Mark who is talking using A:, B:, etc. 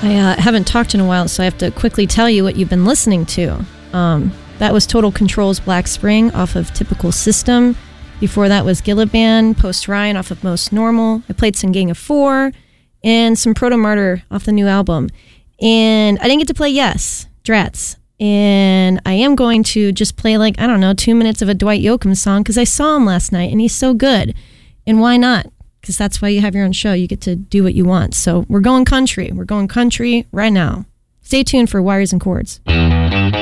A: I haven't talked in a while, so I have to quickly tell you what you've been listening to. That was Total Control's Black Spring off of Typical System. Before that was Gilliban, Post Ryan off of Most Normal. I played some Gang of Four and some Proto Martyr off the new album. And I didn't get to play Yes, Drats. And I am going to just play 2 minutes of a Dwight Yoakam song because I saw him last night and he's so good. And why not? Because that's why you have your own show. You get to do what you want. So we're going country. We're going country right now. Stay tuned for Wires and Chords.